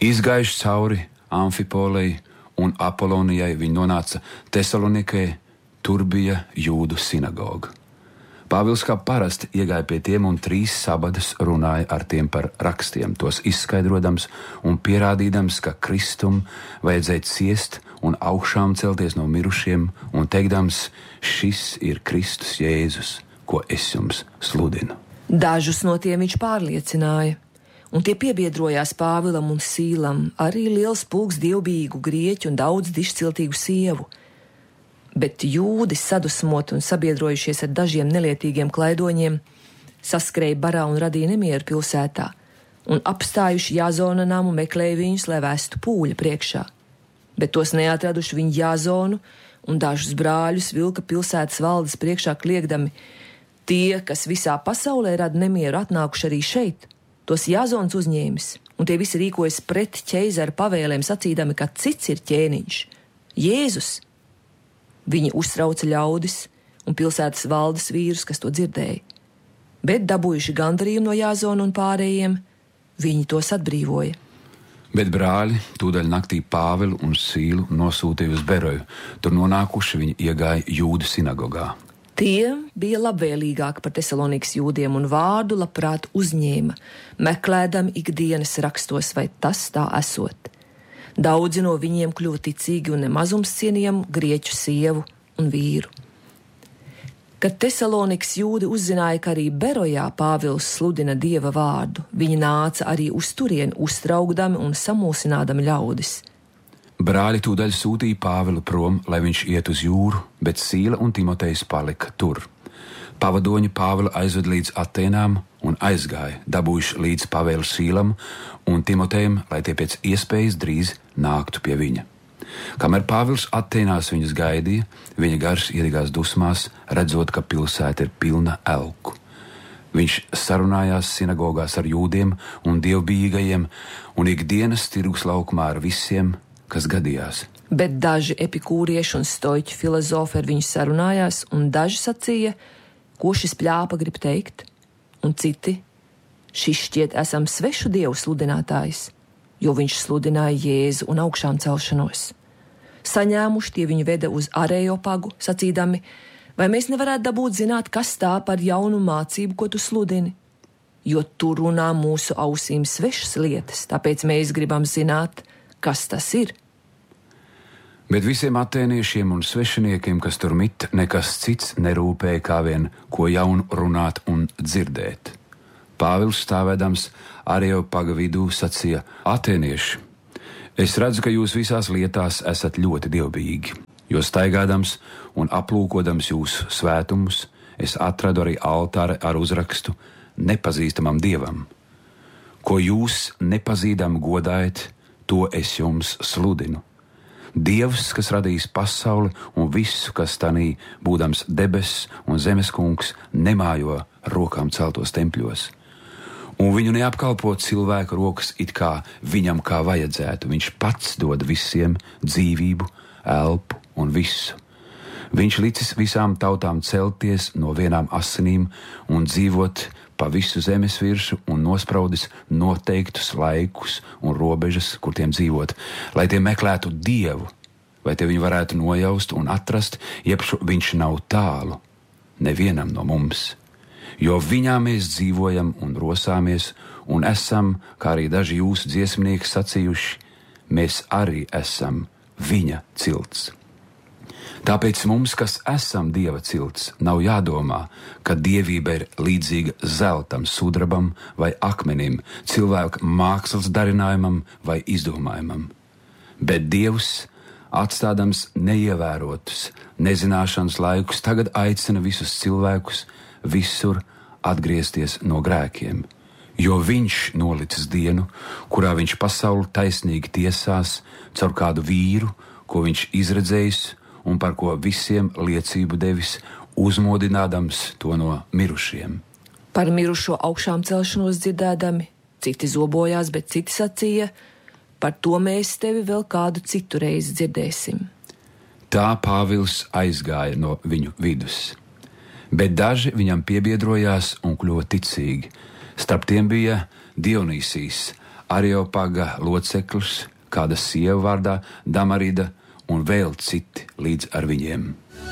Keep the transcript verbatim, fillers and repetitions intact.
Izgājuši cauri Amfipolei un Apolonijai, viņi nonāca Tesalonikai, tur bija jūdu sinagoga. Pāvils kā parasti iegāja pie tiem un trīs sabatas runāja ar tiem par rakstiem, tos izskaidrodams un pierādīdams, ka Kristum vajadzēja ciest un augšām celties no mirušiem un teikdams, šis ir Kristus Jēzus, ko es jums sludinu. Dažus no tiem viņš pārliecināja, un tie piebiedrojās Pāvilam un Sīlam, arī liels pulks dievbijīgu grieķu un daudz dišciltīgu sievu. Bet jūdi, sadusmoti un sabiedrojušies ar dažiem nelietīgiem klaidoņiem, saskrēja barā un radīja nemieru pilsētā, un apstājuši Jāzona namu meklēja viņus, lai vēstu pūļa priekšā. Bet tos neatraduši viņi Jāzonu un dažus brāļus vilka pilsētas valdes priekšā kliegdami: tie, kas visā pasaulē rada nemieru, atnākuši arī šeit. Tos Jāzons uzņēmis, un tie visi rīkojas pret ķeizara pavēlēm, sacīdami, ka cits ir ķēniņš – Jēzus. Viņi uztrauca ļaudis un pilsētas valdes vīrus, kas to dzirdēja. Bet dabūjuši gandarījumu no Jāzona un pārējiem, viņi tos atbrīvoja. Bet brāļi tūdaļ naktī Pāvilu un Sīlu nosūtīja uz Beroju. Tur nonākuši viņi iegāja jūdu sinagogā. Tie bija labvēlīgāki par Tesalonikas jūdiem un vārdu labprāt uzņēma, meklēdami ikdienas rakstos, vai tas tā esot. Daudzi no viņiem kļuva ticīgi un nemazums cienījamu grieķu sievu un vīru. Kad Tesalonikas jūdi uzzināja, ka arī Berojā Pāvils sludina Dieva vārdu, viņi nāca arī uz turieni uztraugdami un samulsinādami ļaudis. Brāļi tūdaļ sūtīja Pāvilu prom, lai viņš iet uz jūru, bet Sīla un Timotejs palika tur. Pavadoņi Pāvilu aizved līdz Atēnām un aizgāja, dabūjuši līdz pavēlu Sīlam un Timotejam, lai tie pēc iespējas drīz nāktu pie viņa. Kamēr Pāvils Atēnās viņus gaidīja, viņa gars iedegās dusmās, redzot, ka pilsēta ir pilna elku. Viņš sarunājās sinagogās ar jūdiem un dievbijīgajiem un ikdienas tirgus laukumā ar visiem, kas gadījās. Bet daži epikūrieši un stoiķu filozofi ar viņu sarunājās, un daži sacīja, ko šis pļāpa grib teikt, un citi, šis šķiet esam svešu dievu sludinātājs, jo viņš sludināja Jēzu un augšām celšanos. Saņēmuši tie viņu veda uz Areopagu, sacīdami, vai mēs nevarētu dabūt zināt, kas tā par jaunu mācību, ko tu sludini? Jo tu runā mūsu ausīm svešas lietas, tāpēc mēs gribam zināt, kas tas ir. Bet visiem atēniešiem un svešiniekiem, kas tur mit, nekas cits nerūpēja kā vien, ko jaunu runāt un dzirdēt. Pāvils stāvēdams Areopaga vidū sacīja: Atēnieši, es redzu, ka jūs visās lietās esat ļoti dievbijīgi, jo staigādams un aplūkodams jūsu svētumus, es atradu arī altāri ar uzrakstu nepazīstamam dievam. Ko jūs nepazīdam godājat, to es jums sludinu. Dievs, kas radījis pasauli un visu, kas tanī, būdams debesis un zemes kungs, nemājo rokām celtos tempļos. Un viņu neapkalpo cilvēku rokas it kā viņam kā vajadzētu. Viņš pats dod visiem dzīvību, elpu un visu. Viņš licis visām tautām celties no vienām asinīm un dzīvot pa visu zemes virsu un nospraudis noteiktus laikus un robežas, kur tiem dzīvot, lai tie meklētu Dievu, vai tie viņi varētu nojaust un atrast, jeb viņš nav tālu nevienam no mums, jo viņā mēs dzīvojam un rosāmies un esam, kā arī daži jūsu dziesmnieki sacījuši, mēs arī esam viņa cilts. Tāpēc mums, kas esam Dieva cilts, nav jādomā, ka dievība ir līdzīga zeltam, sudrabam vai akmenim, cilvēka mākslas darinājumam vai izdomājumam. Bet Dievs, atstādams neievērotus, nezināšanas laikus, tagad aicina visus cilvēkus visur atgriezties no grēkiem, jo viņš nolicis dienu, kurā viņš pasauli taisnīgi tiesās caur kādu vīru, ko viņš izredzējis, un par ko visiem liecību devis, uzmodinādams to no mirušiem. Par mirušo augšām celšanos dzirdēdami, citi zobojās, bet citi sacīja, par to mēs tevi vēl kādu citu reizi dzirdēsim. Tā Pāvils aizgāja no viņu vidus, bet daži viņam piebiedrojās un kļuva ticīgi. Starp tiem bija Dionīsijs, Areopaga loceklis, kāda sieva vārdā Damarida un vēl citi līdz ar viņiem.